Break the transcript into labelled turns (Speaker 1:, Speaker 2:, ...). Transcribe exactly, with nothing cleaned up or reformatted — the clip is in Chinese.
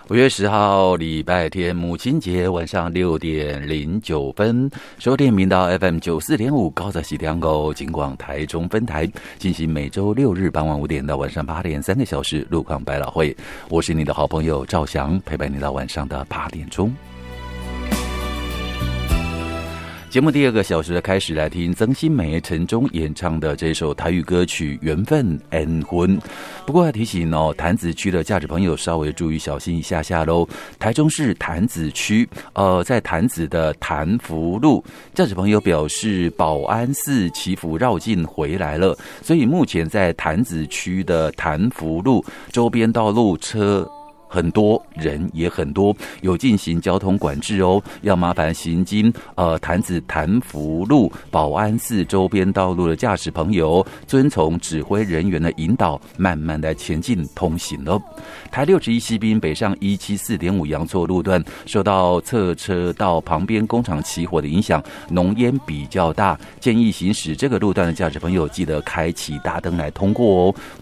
Speaker 1: 五月十号礼拜天母亲节晚上六点零九分，收听频道 F M 九四点五高在西两狗警广台中分台进行每周六日傍晚五点到晚上八点三个小时路况百老汇，我是你的好朋友赵翔，陪伴你到晚上的八点钟。节目第二个小时的开始，来听曾心梅、陈忠演唱的这首台语歌曲《缘分恩婚》。不过要提醒哦，潭子区的驾驶朋友稍微注意小心一下下喽。台中市潭子区，呃，在潭子的潭福路，驾驶朋友表示保安寺祈福绕境回来了，所以目前在潭子区的潭福路周边道路车很多，人也很多，有进行交通管制哦，要麻烦行经呃潭子潭福路保安寺周边道路的驾驶朋友遵从指挥人员的引导，慢慢的前进通行哦。台六十一西滨北上一七四点五阳错路段受到侧车道旁边工厂起火的影响，浓烟比较大，建议行驶这个路段的驾驶朋友记得开启大灯来通过哦。